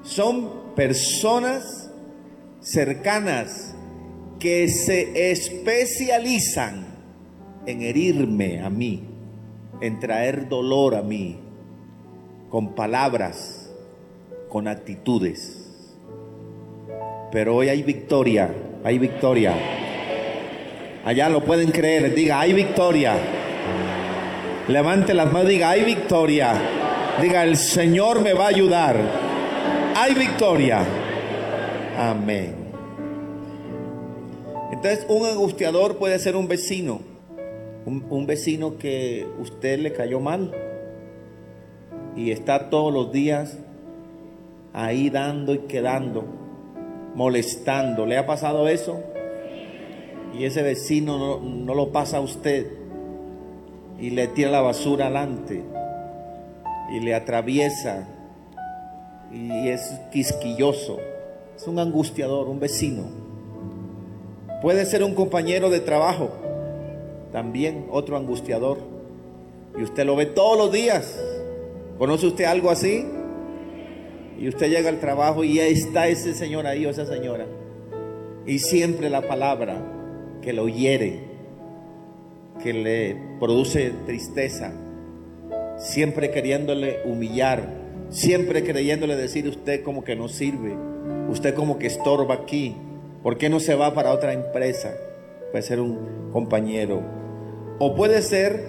Son personas cercanas que se especializan en herirme a mí, en traer dolor a mí, con palabras, con actitudes. Pero hoy hay victoria, hay victoria. Allá lo pueden creer, diga, hay victoria. Levante las manos, diga, hay victoria. Diga, el Señor me va a ayudar. Hay victoria. Amén. Entonces, un angustiador puede ser un vecino. Un vecino que usted le cayó mal y está todos los días ahí dando y quedando, molestando. ¿Le ha pasado eso? Y ese vecino no lo pasa a usted y le tira la basura adelante y le atraviesa y es quisquilloso. Es un angustiador, un vecino. Puede ser un compañero de trabajo, también otro angustiador, y usted lo ve todos los días. ¿Conoce usted algo así? Y usted llega al trabajo y ahí está ese señor ahí o esa señora, y siempre la palabra que lo hiere, que le produce tristeza, siempre queriéndole humillar, siempre creyéndole decir, usted como que no sirve, usted como que estorba aquí, ¿por qué no se va para otra empresa? Puede ser un compañero, o puede ser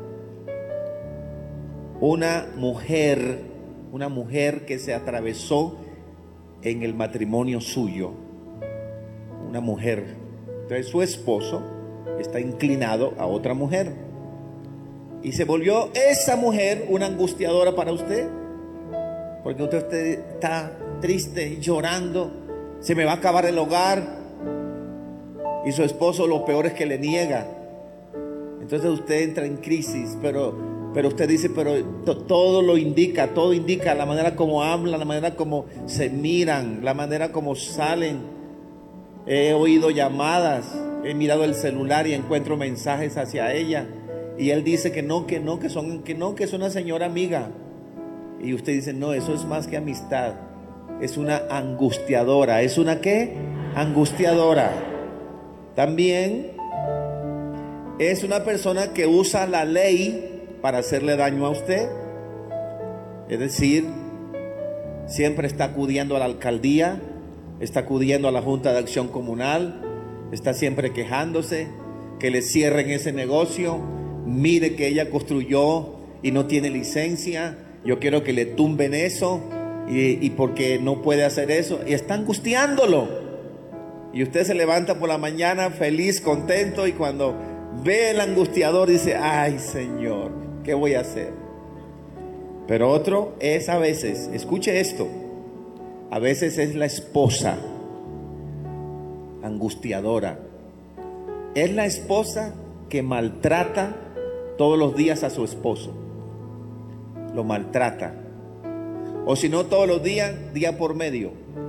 una mujer que se atravesó en el matrimonio suyo, una mujer. Entonces su esposo está inclinado a otra mujer y se volvió esa mujer una angustiadora para usted, porque usted está triste, llorando, se me va a acabar el hogar, y su esposo lo peor es que le niega. Entonces usted entra en crisis, pero usted dice, pero todo indica la manera como hablan, la manera como se miran, la manera como salen. He oído llamadas, he mirado el celular y encuentro mensajes hacia ella, y él dice que es una señora amiga, y usted dice, no, eso es más que amistad, es una angustiadora. ¿Es una qué? Angustiadora. También es una persona que usa la ley para hacerle daño a usted. Es decir, siempre está acudiendo a la alcaldía, está acudiendo a la Junta de Acción Comunal, está siempre quejándose que le cierren ese negocio. Mire que ella construyó y no tiene licencia, yo quiero que le tumben eso, y porque no puede hacer eso, y está angustiándolo. Y usted se levanta por la mañana feliz, contento, y cuando ve el angustiador dice, ay Señor, ¿qué voy a hacer? Pero otro es a veces, escuche esto, a veces es la esposa angustiadora. Es la esposa que maltrata todos los días a su esposo, lo maltrata, o si no todos los días, día por medio.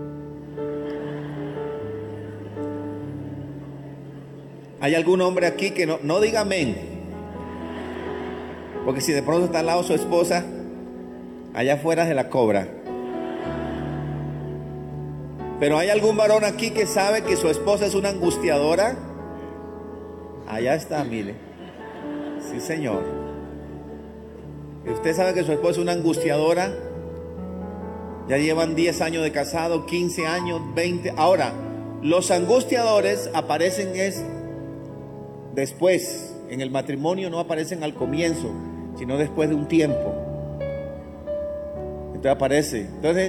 ¿Hay algún hombre aquí que no diga amén? Porque si de pronto está al lado su esposa, allá afuera se la cobra. Pero ¿hay algún varón aquí que sabe que su esposa es una angustiadora? Allá está, mire. Sí, señor. Usted sabe que su esposa es una angustiadora. Ya llevan 10 años de casado, 15 años, 20. Ahora, los angustiadores aparecen después. En el matrimonio no aparecen al comienzo, sino después de un tiempo. Entonces aparece. Entonces,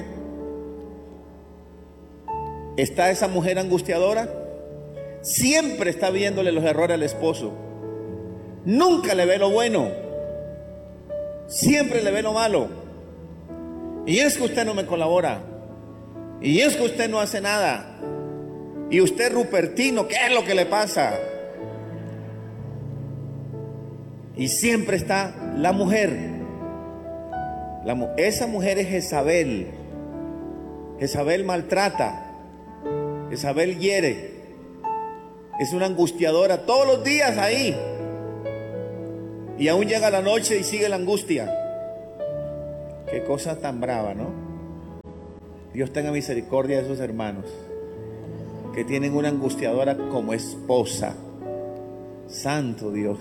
está esa mujer angustiadora, siempre está viéndole los errores al esposo, nunca le ve lo bueno, siempre le ve lo malo. Y es que usted no me colabora, y es que usted no hace nada, y usted Rupertino, ¿qué es lo que le pasa? Y siempre está la mujer. Esa mujer es Jezabel. Jezabel maltrata, Jezabel hiere, es una angustiadora todos los días ahí, y aún llega la noche y sigue la angustia. Qué cosa tan brava, ¿no? Dios tenga misericordia de esos hermanos que tienen una angustiadora como esposa. Santo Dios.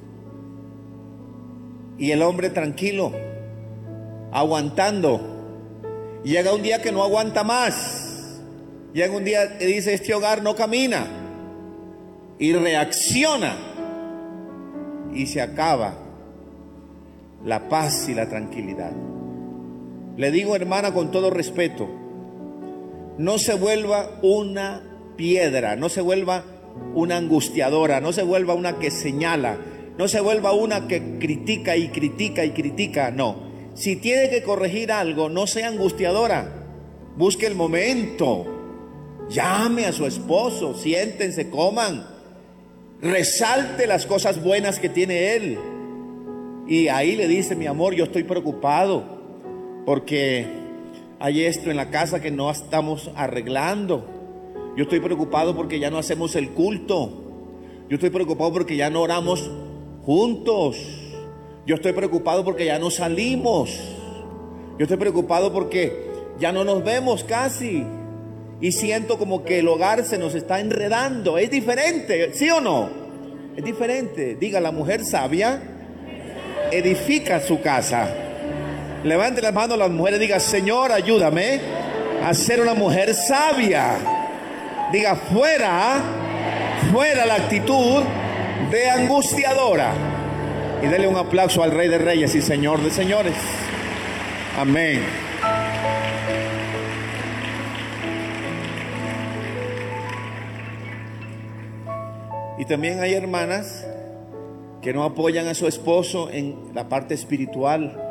Y el hombre tranquilo, aguantando. Y llega un día que no aguanta más. Llega un día que dice: este hogar no camina. Y reacciona. Y se acaba la paz y la tranquilidad. Le digo, hermana, con todo respeto, no se vuelva una piedra, no se vuelva una angustiadora, no se vuelva una que señala, no se vuelva una que critica y critica y critica. No, si tiene que corregir algo, no sea angustiadora. Busque el momento, llame a su esposo, siéntense, coman, resalte las cosas buenas que tiene él. Y ahí le dice: mi amor, yo estoy preocupado porque hay esto en la casa que no estamos arreglando. Yo estoy preocupado porque ya no hacemos el culto. Yo estoy preocupado porque ya no oramos juntos. Yo estoy preocupado porque ya no salimos. Yo estoy preocupado porque ya no nos vemos casi. Y siento como que el hogar se nos está enredando. Es diferente, ¿sí o no? Es diferente. Diga: la mujer sabia edifica su casa. Levante las manos las mujeres, diga: Señor, ayúdame a ser una mujer sabia. Diga: fuera la actitud de angustiadora. Y dele un aplauso al Rey de Reyes y Señor de Señores. Amén. Y también hay hermanas que no apoyan a su esposo en la parte espiritual.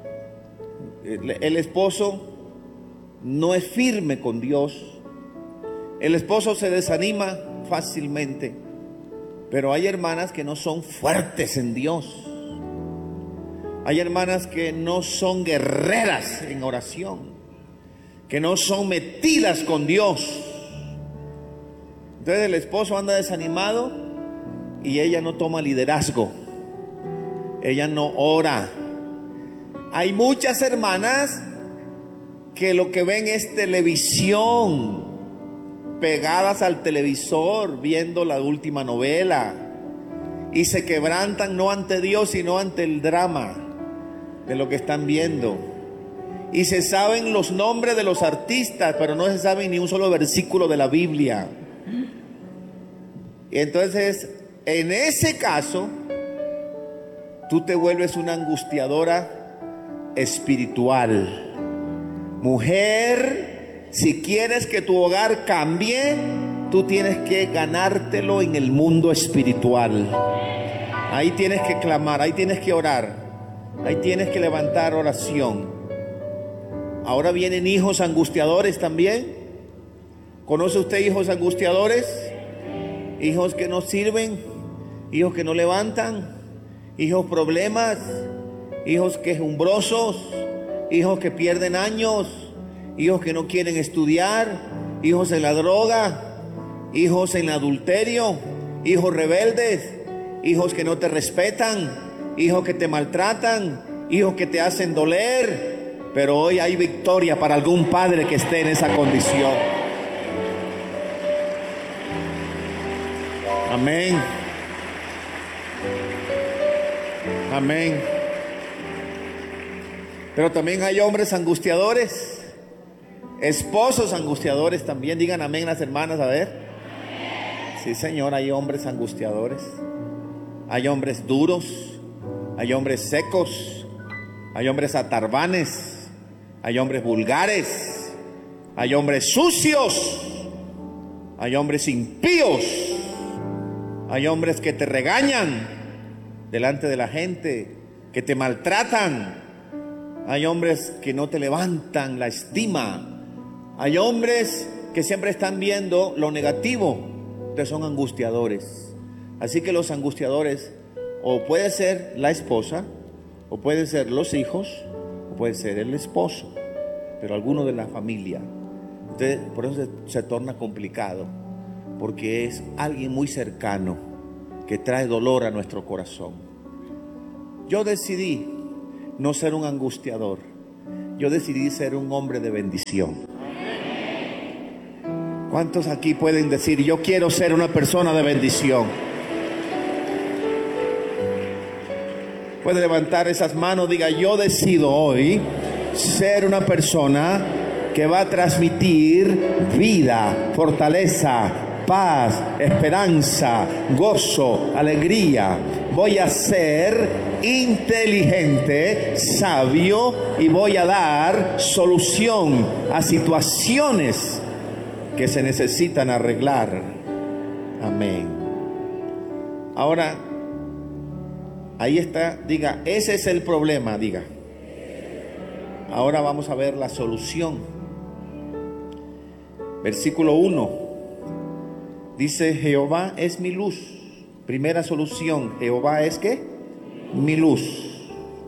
El esposo no es firme con Dios. El esposo se desanima fácilmente. Pero hay hermanas que no son fuertes en Dios. Hay hermanas que no son guerreras en oración, que no son metidas con Dios. Entonces el esposo anda desanimado y ella no toma liderazgo. Ella no ora. Hay muchas hermanas que lo que ven es televisión, pegadas al televisor, viendo la última novela, y se quebrantan no ante Dios, sino ante el drama de lo que están viendo. Y se saben los nombres de los artistas, pero no se saben ni un solo versículo de la Biblia. Y entonces, en ese caso, tú te vuelves una angustiadora espiritual. Mujer, si quieres que tu hogar cambie, tú tienes que ganártelo en el mundo espiritual. Ahí tienes que clamar, ahí tienes que orar, ahí tienes que levantar oración. Ahora vienen hijos angustiadores también. ¿Conoce usted hijos angustiadores? Hijos que no sirven, hijos que no levantan, hijos problemas, hijos quejumbrosos, hijos que pierden años, hijos que no quieren estudiar, hijos en la droga, hijos en adulterio, hijos rebeldes, hijos que no te respetan, hijos que te maltratan, hijos que te hacen doler. Pero hoy hay victoria para algún padre que esté en esa condición. Amén. Amén. Pero también hay hombres angustiadores, esposos angustiadores también. Digan amén las hermanas, a ver. Sí, Señor, hay hombres angustiadores. Hay hombres duros, hay hombres secos, hay hombres atarbanes, hay hombres vulgares, hay hombres sucios, hay hombres impíos, hay hombres que te regañan delante de la gente, que te maltratan. Hay hombres que no te levantan la estima. Hay hombres que siempre están viendo lo negativo. Ustedes son angustiadores. Así que los angustiadores, o puede ser la esposa, o pueden ser los hijos, o puede ser el esposo, pero alguno de la familia. Entonces, por eso se torna complicado, porque es alguien muy cercano que trae dolor a nuestro corazón. Yo decidí no ser un angustiador. Yo decidí ser un hombre de bendición. ¿Cuántos aquí pueden decir, yo quiero ser una persona de bendición? Puede levantar esas manos, diga, yo decido hoy ser una persona que va a transmitir vida, fortaleza, paz, esperanza, gozo, alegría. Voy a ser inteligente, sabio y voy a dar solución a situaciones que se necesitan arreglar. Amén. Ahora, ahí está, diga, ese es el problema, diga. Ahora vamos a ver la solución. Versículo 1. Dice, Jehová es mi luz. Primera solución, Jehová es ¿qué? Mi luz.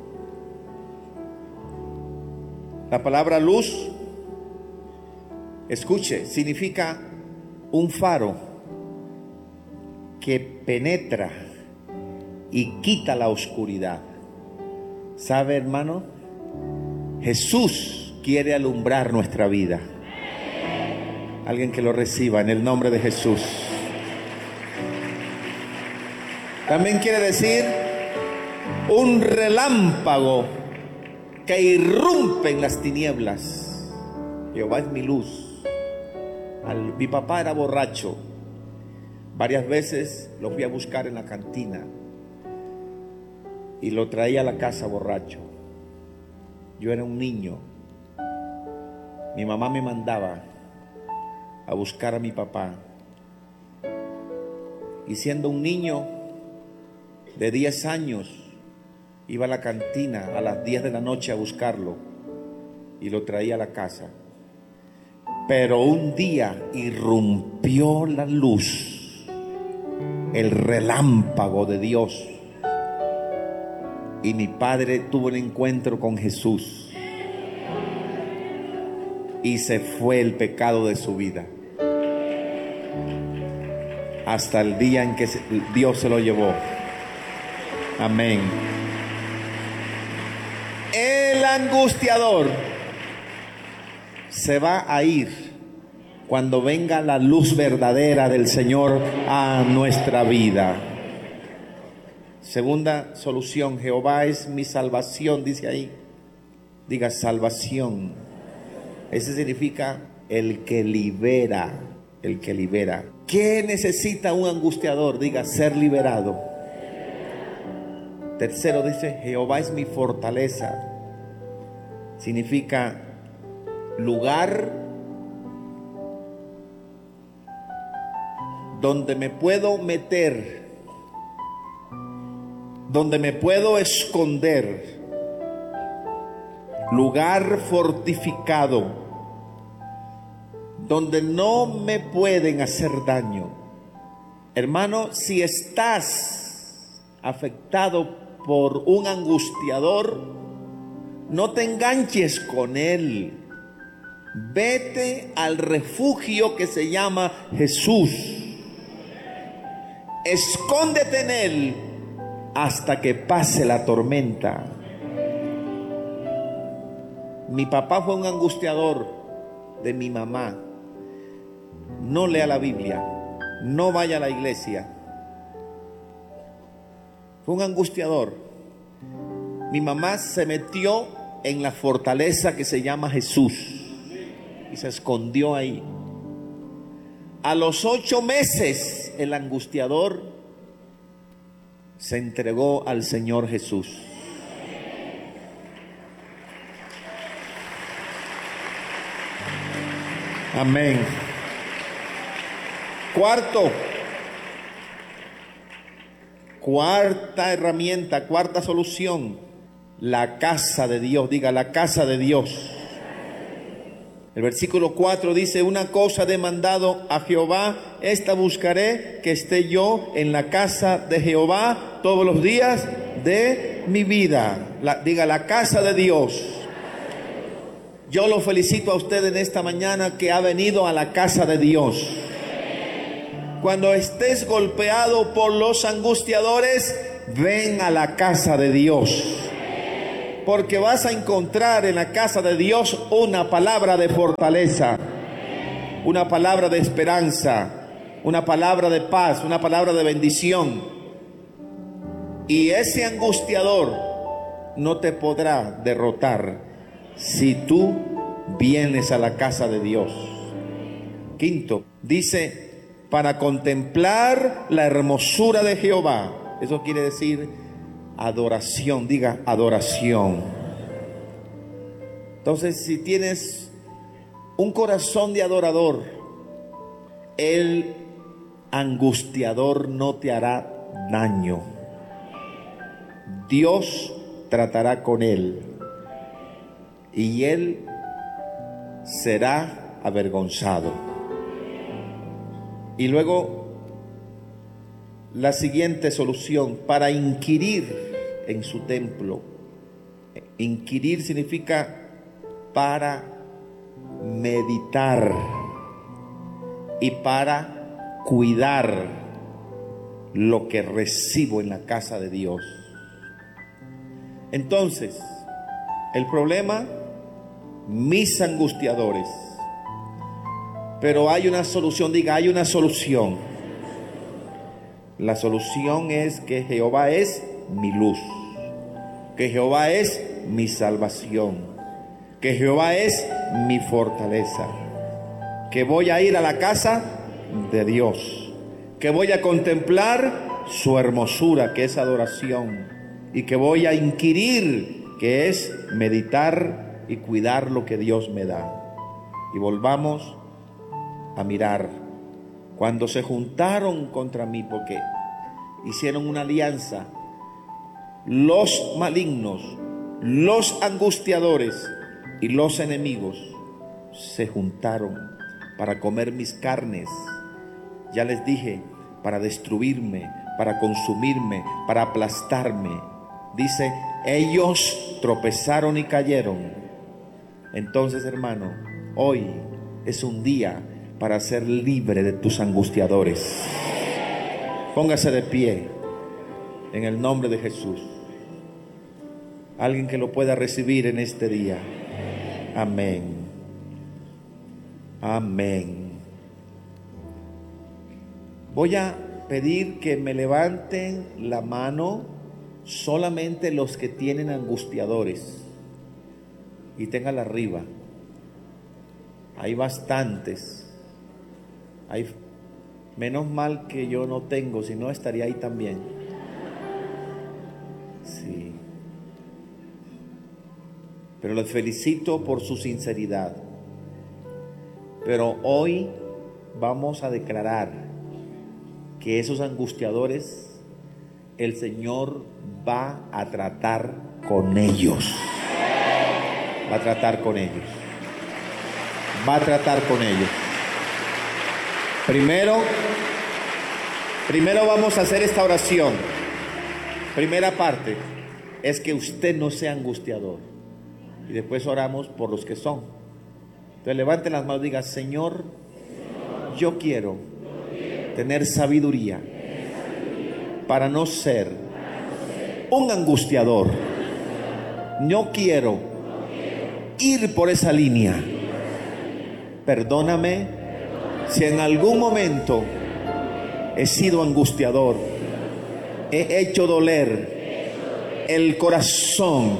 La palabra luz, escuche, significa un faro que penetra y quita la oscuridad. ¿Sabe, hermano? Jesús quiere alumbrar nuestra vida. Alguien que lo reciba en el nombre de Jesús. También quiere decir un relámpago que irrumpe en las tinieblas. Jehová es mi luz. Mi papá era borracho. Varias veces lo fui a buscar en la cantina y lo traía a la casa borracho. Yo era un niño. Mi mamá me mandaba a buscar a mi papá. Y siendo un niño de 10 años, iba a la cantina a las 10 de la noche a buscarlo y lo traía a la casa. Pero un día irrumpió la luz, el relámpago de Dios, y mi padre tuvo un encuentro con Jesús y se fue el pecado de su vida hasta el día en que Dios se lo llevó. Amén. El angustiador se va a ir cuando venga la luz verdadera del Señor a nuestra vida. Segunda solución, Jehová es mi salvación, dice ahí. Diga salvación. Ese significa el que libera, el que libera. ¿Qué necesita un angustiador? Diga ser liberado. Tercero dice, Jehová es mi fortaleza. Significa lugar donde me puedo meter, donde me puedo esconder, lugar fortificado, donde no me pueden hacer daño. Hermano, si estás afectado por un angustiador, no te enganches con él. Vete al refugio que se llama Jesús. Escóndete en él hasta que pase la tormenta. Mi papá fue un angustiador de mi mamá. No lea la Biblia, no vaya a la iglesia. Fue un angustiador. Mi mamá se metió en la fortaleza que se llama Jesús y se escondió ahí. A los 8 meses el angustiador se entregó al Señor Jesús. Amén. Cuarta herramienta, cuarta solución, la casa de Dios. Diga, la casa de Dios. El versículo 4 dice, una cosa he demandado a Jehová, esta buscaré, que esté yo en la casa de Jehová todos los días de mi vida. Diga, la casa de Dios. Yo lo felicito a usted en esta mañana que ha venido a la casa de Dios. Cuando estés golpeado por los angustiadores, ven a la casa de Dios. Porque vas a encontrar en la casa de Dios una palabra de fortaleza. una palabra de esperanza, una palabra de paz, una palabra de bendición. Y ese angustiador no te podrá derrotar si tú vienes a la casa de Dios. Quinto, dice, para contemplar la hermosura de Jehová. Eso quiere decir adoración. Diga adoración. Entonces, si tienes un corazón de adorador, el angustiador no te hará daño. Dios tratará con él y él será avergonzado. Y luego la siguiente solución, para inquirir en su templo. Inquirir significa para meditar y para cuidar lo que recibo en la casa de Dios. Entonces, el problema, mis angustiadores. Pero hay una solución, diga, hay una solución. La solución es que Jehová es mi luz, que Jehová es mi salvación, que Jehová es mi fortaleza, que voy a ir a la casa de Dios, que voy a contemplar su hermosura, que es adoración, y que voy a inquirir, que es meditar y cuidar lo que Dios me da. Y volvamos a mirar, cuando se juntaron contra mí, porque hicieron una alianza, los malignos, los angustiadores y los enemigos se juntaron para comer mis carnes. Ya les dije, para destruirme, para consumirme, para aplastarme. Dice, ellos tropezaron y cayeron. Entonces, hermano, hoy es un día para ser libre de tus angustiadores. Póngase de pie en el nombre de Jesús. Alguien que lo pueda recibir en este día. Amén. Amén. Voy a pedir que me levanten la mano solamente los que tienen angustiadores y ténganla arriba. Hay bastantes. Menos mal que yo no tengo, si no estaría ahí también. Sí. Pero les felicito por su sinceridad. Pero hoy vamos a declarar que esos angustiadores, el Señor va a tratar con ellos. Va a tratar con ellos. Va a tratar con ellos. Primero vamos a hacer esta oración. Primera parte es que usted no sea angustiador. Y después oramos por los que son. Entonces levanten las manos y digan, Señor, yo quiero tener sabiduría para no ser un angustiador. No quiero ir por esa línea. Perdóname si en algún momento he sido angustiador, he hecho doler el corazón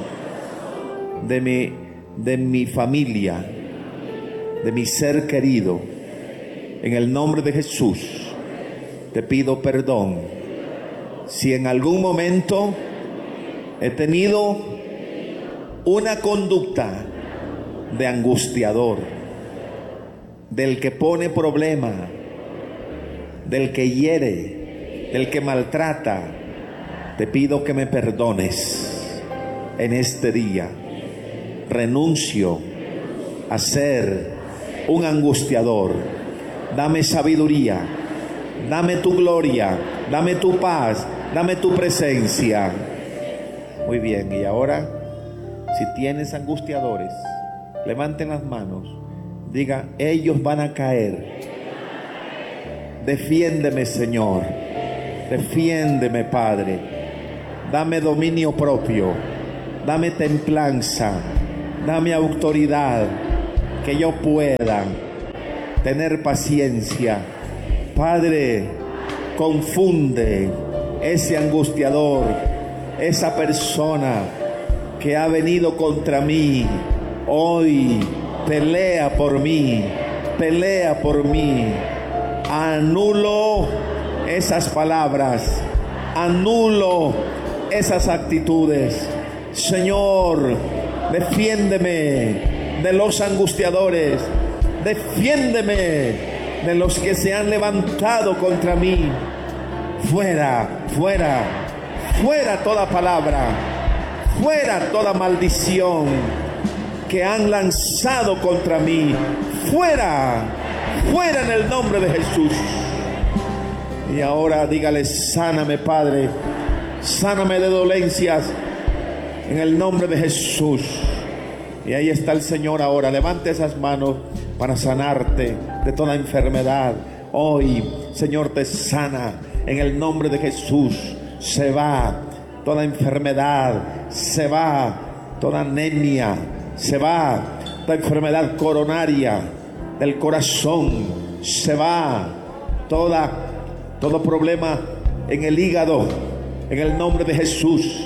de mi familia, de mi ser querido. En el nombre de Jesús te pido perdón si en algún momento he tenido una conducta de angustiador, del que pone problema, del que hiere, del que maltrata. Te pido que me perdones en este día. Renuncio a ser un angustiador. Dame sabiduría, dame tu gloria, dame tu paz, dame tu presencia. Muy bien, y ahora, si tienes angustiadores, levanten las manos, diga, ellos van a caer. Defiéndeme, Señor, defiéndeme, Padre, dame dominio propio, dame templanza, dame autoridad, que yo pueda tener paciencia. Padre, confunde ese angustiador, esa persona que ha venido contra mí. Hoy pelea por mí, pelea por mí. Anulo esas palabras, anulo esas actitudes. Señor, defiéndeme de los angustiadores, defiéndeme de los que se han levantado contra mí. Fuera, fuera, fuera toda palabra, fuera toda maldición que han lanzado contra mí. Fuera, fuera en el nombre de Jesús. Y ahora dígale: sáname, Padre, sáname de dolencias en el nombre de Jesús. Y ahí está el Señor ahora. Levante esas manos para sanarte de toda enfermedad. Hoy, Señor, te sana en el nombre de Jesús. Se va toda enfermedad, se va toda anemia, se va toda enfermedad coronaria del corazón, se va todo problema en el hígado, en el nombre de Jesús.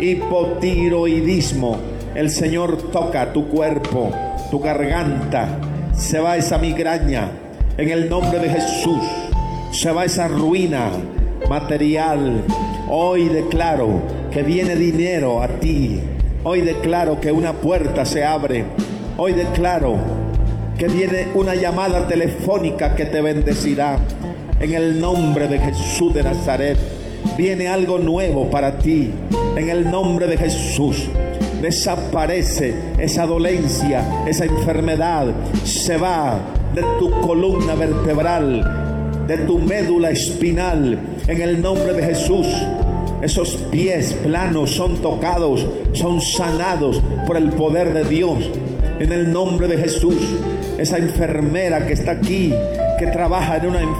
Hipotiroidismo, el Señor toca tu cuerpo, tu garganta. Se va esa migraña en el nombre de Jesús. Se va esa ruina material. Hoy declaro que viene dinero a ti. Hoy declaro que una puerta se abre. Hoy declaro que viene una llamada telefónica que te bendecirá. En el nombre de Jesús de Nazaret, viene algo nuevo para ti. En el nombre de Jesús, desaparece esa dolencia, esa enfermedad. Se va de tu columna vertebral, de tu médula espinal. En el nombre de Jesús, esos pies planos son tocados, son sanados por el poder de Dios. En el nombre de Jesús, esa enfermera que está aquí, que trabaja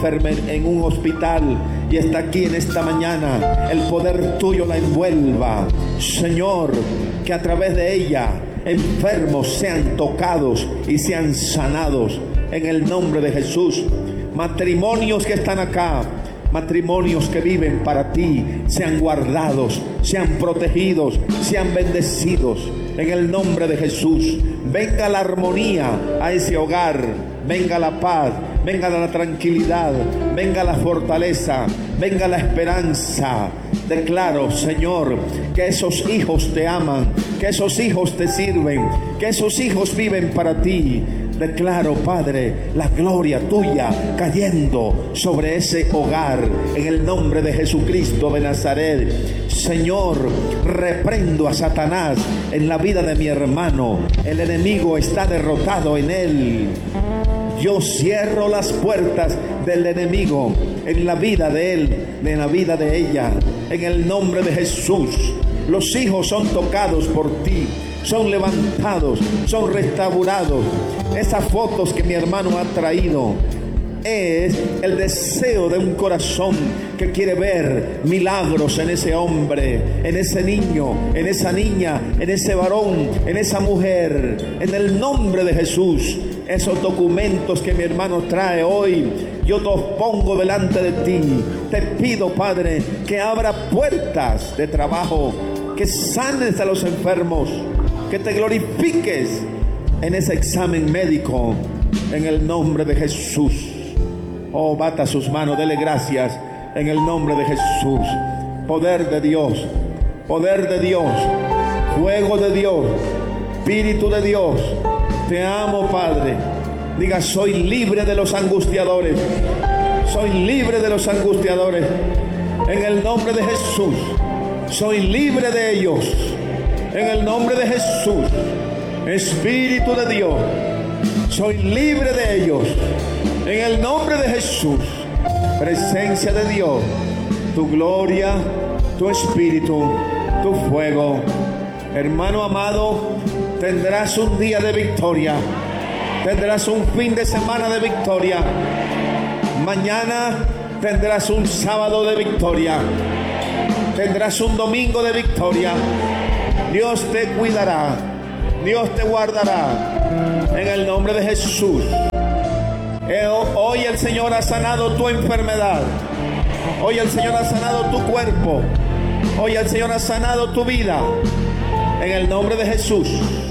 en un hospital y está aquí en esta mañana, el poder tuyo la envuelva. Señor, que a través de ella enfermos sean tocados y sean sanados en el nombre de Jesús. Matrimonios que están acá, matrimonios que viven para ti, sean guardados, sean protegidos, sean bendecidos en el nombre de Jesús. Venga la armonía a ese hogar, venga la paz, venga la tranquilidad, venga la fortaleza, venga la esperanza. Declaro, Señor, que esos hijos te aman, que esos hijos te sirven, que esos hijos viven para ti. Declaro, Padre, la gloria tuya cayendo sobre ese hogar en el nombre de Jesucristo de Nazaret. Señor, reprendo a Satanás en la vida de mi hermano. El enemigo está derrotado en él. Yo cierro las puertas del enemigo en la vida de él, en la vida de ella. En el nombre de Jesús, los hijos son tocados por ti, son levantados, son restaurados. Esas fotos que mi hermano ha traído es el deseo de un corazón que quiere ver milagros en ese hombre, en ese niño, en esa niña, en ese varón, en esa mujer. En el nombre de Jesús, esos documentos que mi hermano trae hoy, yo los pongo delante de ti. Te pido, Padre, que abra puertas de trabajo, que sanes a los enfermos, que te glorifiques en ese examen médico, en el nombre de Jesús. Oh, bata sus manos, dele gracias en el nombre de Jesús. Poder de Dios, poder de Dios, fuego de Dios, Espíritu de Dios. Te amo, Padre. Diga: soy libre de los angustiadores. Soy libre de los angustiadores. En el nombre de Jesús, soy libre de ellos. En el nombre de Jesús, Espíritu de Dios, soy libre de ellos. En el nombre de Jesús, presencia de Dios, tu gloria, tu espíritu, tu fuego. Hermano amado, tendrás un día de victoria. Tendrás un fin de semana de victoria. Mañana tendrás un sábado de victoria. Tendrás un domingo de victoria. Dios te cuidará. Dios te guardará. En el nombre de Jesús. Hoy el Señor ha sanado tu enfermedad. Hoy el Señor ha sanado tu cuerpo. Hoy el Señor ha sanado tu vida. En el nombre de Jesús.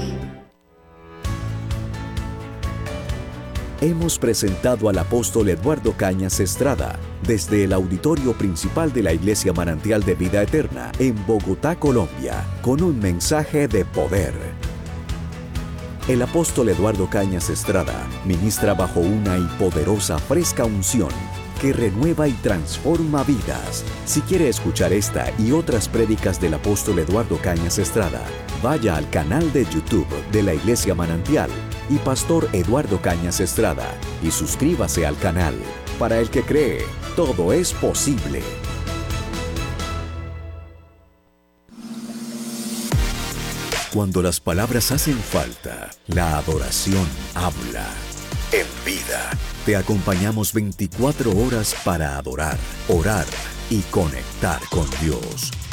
Hemos presentado al apóstol Eduardo Cañas Estrada desde el auditorio principal de la Iglesia Manantial de Vida Eterna en Bogotá, Colombia, con un mensaje de poder. El apóstol Eduardo Cañas Estrada ministra bajo una y poderosa fresca unción que renueva y transforma vidas. Si quiere escuchar esta y otras prédicas del apóstol Eduardo Cañas Estrada, vaya al canal de YouTube de la Iglesia Manantial y Pastor Eduardo Cañas Estrada y suscríbase al canal. Para el que cree, todo es posible. Cuando las palabras hacen falta, la adoración habla. En Vida, te acompañamos 24 horas para adorar, orar y conectar con Dios.